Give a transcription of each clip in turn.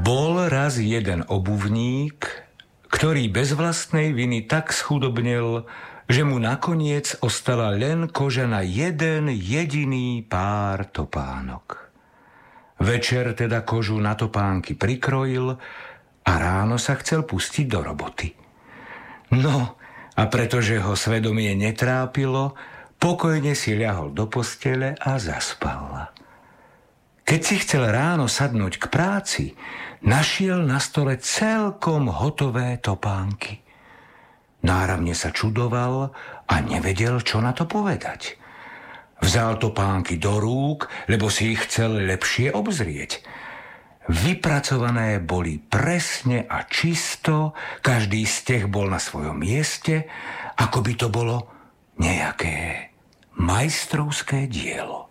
Bol raz jeden obuvník, ktorý bez vlastnej viny tak schudobnel, že mu nakoniec ostala len koža na jeden jediný pár topánok. Večer teda kožu na topánky prikrojil a ráno sa chcel pustiť do roboty. No, a pretože ho svedomie netrápilo, pokojne si ľahol do postele a zaspal. Keď si chcel ráno sadnúť k práci, našiel na stole celkom hotové topánky. Náramne sa čudoval a nevedel, čo na to povedať. Vzal topánky do rúk, lebo si ich chcel lepšie obzrieť. Vypracované boli presne a čisto, každý steh bol na svojom mieste, ako by to bolo nejaké majstrovské dielo.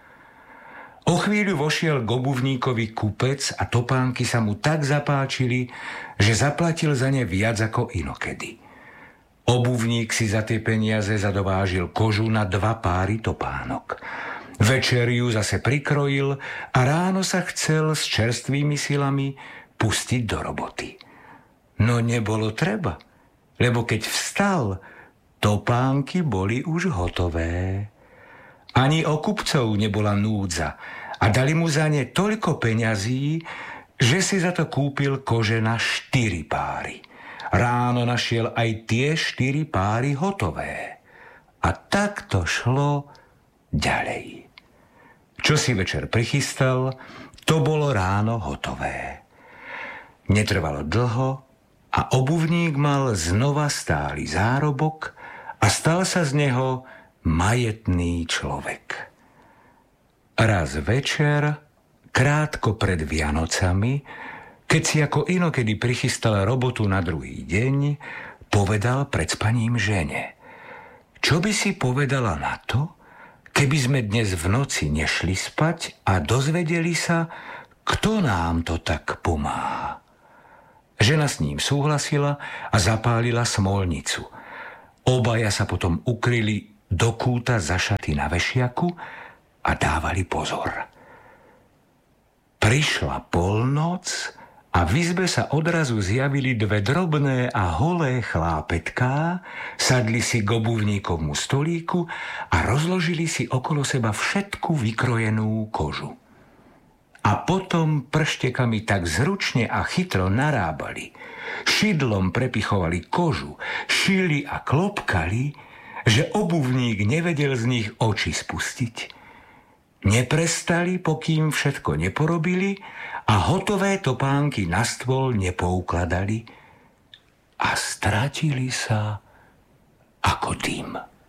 O chvíľu vošiel k obuvníkovi kupec a topánky sa mu tak zapáčili, že zaplatil za ne viac ako inokedy. Obuvník si za tie peniaze zadovážil kožu na 2 páry topánok. Večer ju zase prikrojil a ráno sa chcel s čerstvými silami pustiť do roboty. No nebolo treba, lebo keď vstal, topánky boli už hotové. Ani o kupcov nebola núdza a dali mu za ne toľko peňazí, že si za to kúpil kože na 4 páry. Ráno našiel aj tie 4 páry hotové. A tak to šlo ďalej. Čo si večer prichystal, to bolo ráno hotové. Netrvalo dlho a obuvník mal znova stály zárobok a stal sa z neho majetný človek. Raz večer, krátko pred Vianocami, keď si ako inokedy prichystal robotu na druhý deň, povedal pred spaním žene: čo by si povedala na to, keby sme dnes v noci nešli spať a dozvedeli sa, kto nám to tak pomáha? Žena s ním súhlasila a zapálila smolnicu. Obaja sa potom ukryli do kúta za šaty na vešiaku a dávali pozor. Prišla polnoc a v izbe sa odrazu zjavili 2 drobné a holé chlápetká, sadli si k obuvníkovmu stolíku a rozložili si okolo seba všetku vykrojenú kožu. A potom prštekami tak zručne a chytro narábali, šidlom prepichovali kožu, šili a klopkali, že obuvník nevedel z nich oči spustiť. Neprestali, pokým všetko neporobili a hotové topánky na stôl nepoukladali a stratili sa ako dym.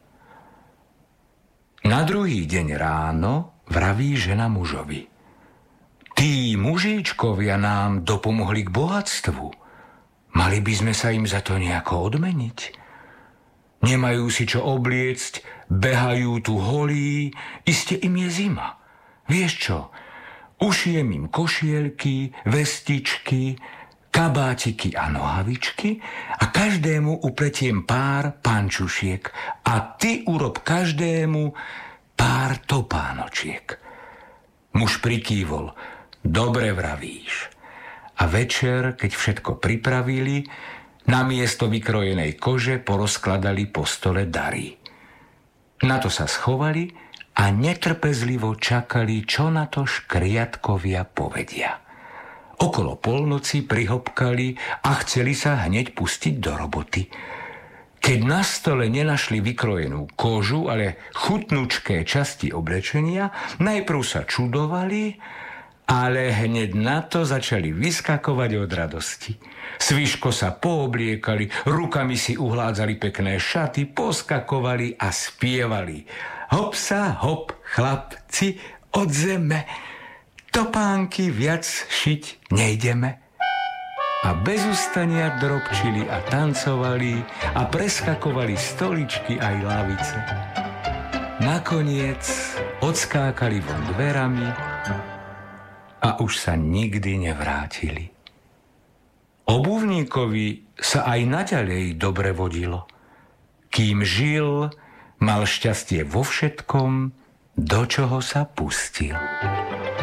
Na druhý deň ráno vraví žena mužovi: tí mužíčkovia nám dopomohli k bohatstvu. Mali by sme sa im za to nejako odmeniť. Nemajú si čo obliecť, behajú tu holí, iste im je zima. Vieš čo, ušijem im košielky, vestičky, kabátiky a nohavičky a každému upletiem pár pančušiek a ty urob každému pár topánočiek. Muž prikývol: dobre vravíš. A večer, keď všetko pripravili, namiesto vykrojenej kože porozkladali po stole dary. Na to sa schovali a netrpezlivo čakali, čo na to škriatkovia povedia. Okolo polnoci prihopkali a chceli sa hneď pustiť do roboty. Keď na stole nenašli vykrojenú kožu, ale chutnučké časti oblečenia, najprv sa čudovali, ale hneď na to začali vyskakovať od radosti. Svižko sa poobliekali, rukami si uhládzali pekné šaty, poskakovali a spievali: hop sa, hop, chlapci, od zeme, topánky viac šiť nejdeme. A bez ustania drobčili a tancovali a preskakovali stoličky aj lavice. Nakoniec odskákali von dverami a už sa nikdy nevrátili. Obuvníkovi sa aj naďalej dobre vodilo. Kým žil, mal šťastie vo všetkom, do čoho sa pustil.